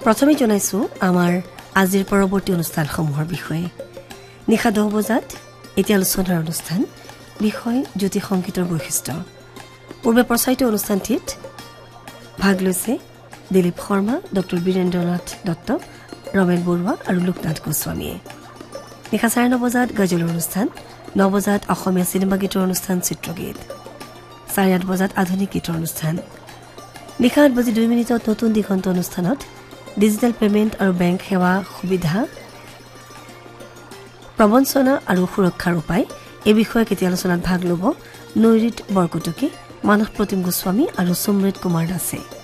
প্ৰথমে জনাইছো আমাৰ আজিৰ পৰৱৰ্তী অনুষ্ঠানসমূহৰ বিষয়ে। নিশা 10 বজাত এতিয়া আলোচনাৰ অনুষ্ঠান বিষয় জ্যোতি সংগীতৰ বৈশিষ্ট্য। পূৰ্বে প্ৰচাৰিত অনুষ্ঠানটিত ভাগ লৈছে দিলীপ শৰ্মা, ডক্টৰ বীৰেন্দ্ৰনাথ দত্ত, ৰমেন বৰুৱা আৰু লোকনাথ গোস্বামীয়ে। নিশা 9:30 বজাত গজলৰ অনুষ্ঠান, 9 বজাত অসমীয়া চিনেমা গীতৰ অনুষ্ঠান চিত্ৰগীত, 8:30 বজাত আধুনিক গীতৰ অনুষ্ঠান। নিশা 8:02 নতুন দিগন্ত অনুষ্ঠানত ডিজিটেল পেমেণ্ট আৰু বেংক সেৱা সুবিধা, প্ৰবঞ্চনা আৰু সুৰক্ষাৰ উপায় এই বিষয়ে কেতিয়া আলোচনাত ভাগ ল'ব নৈৰিত বৰকটকী, মানস প্ৰতিম গোস্বামী আৰু সুমৃত কুমাৰ দাসে।